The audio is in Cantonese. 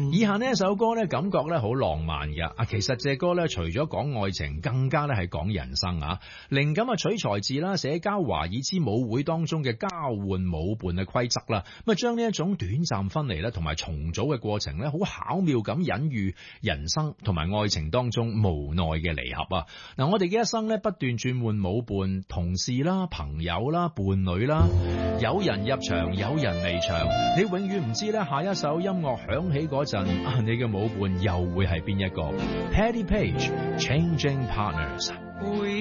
以下呢一首歌咧，感覺咧好浪漫嘅啊！其實隻歌咧，除咗講愛情，更加咧係講人生啊！靈感啊取材自啦社交華爾茲舞會當中嘅交換舞伴嘅規則啦，咁啊將呢一種短暫分離咧同埋重組嘅過程咧，好巧妙咁隱喻人生同埋愛情當中無奈嘅離合啊！嗱，我哋嘅一生咧不斷轉換舞伴、同事啦、朋友啦、伴侶啦，有人入場，有人離場，你永遠唔知咧下一首音樂響起嗰陣，你嘅舞伴又會係邊一個？Patti Page，Changing Partners。